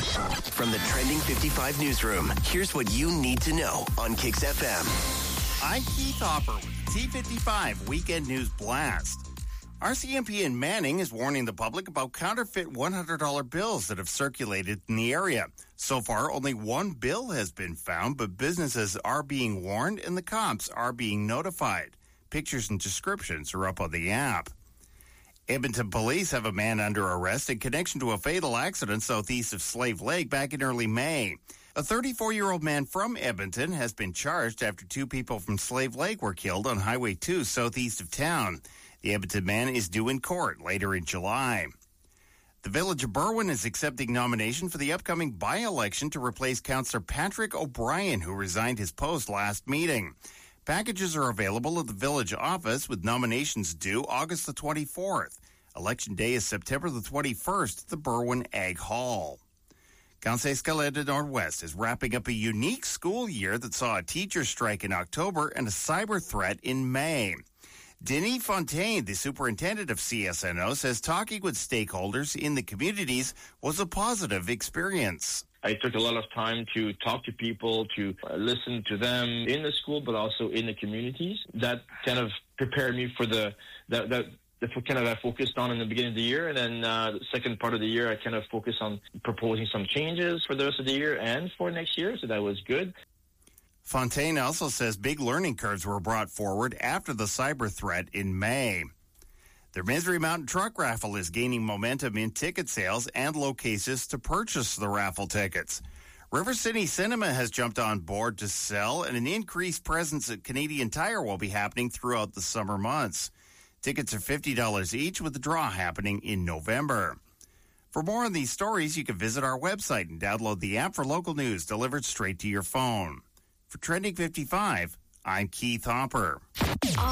From the Trending 55 newsroom, here's what you need to know on Kicks FM. I'm Keith Hopper with the T55 Weekend News Blast. RCMP in Manning is warning the public about counterfeit $100 bills that have circulated in the area. So far, only one bill has been found, but businesses are being warned and the cops are being notified. Pictures and descriptions are up on the app. Edmonton police have a man under arrest in connection to a fatal accident southeast of Slave Lake back in early May. A 34-year-old man from Edmonton has been charged after two people from Slave Lake were killed on Highway 2 southeast of town. The Edmonton man is due in court later in July. The Village of Berwyn is accepting nomination for the upcoming by-election to replace Councillor Patrick O'Brien, who resigned his post last meeting. Packages are available at the village office with nominations due August the 24th. Election day is September the 21st at the Berwyn Ag Hall. Conseil Scolaire de Nord-Ouest is wrapping up a unique school year that saw a teacher strike in October and a cyber threat in May. Denis Fontaine, the superintendent of CSNO, says talking with stakeholders in the communities was a positive experience. I took a lot of time to talk to people, to listen to them in the school, but also in the communities. That kind of prepared me for the kind of I focused on in the beginning of the year. And then the second part of the year, I kind of focused on proposing some changes for the rest of the year and for next year. So that was good. Fontaine also says big learning curves were brought forward after the cyber threat in May. The Misery Mountain Truck Raffle is gaining momentum in ticket sales and locations to purchase the raffle tickets. River City Cinema has jumped on board to sell, and an increased presence at Canadian Tire will be happening throughout the summer months. Tickets are $50 each, with the draw happening in November. For more on these stories, you can visit our website and download the app for local news delivered straight to your phone. For Trending 55, I'm Keith Hopper.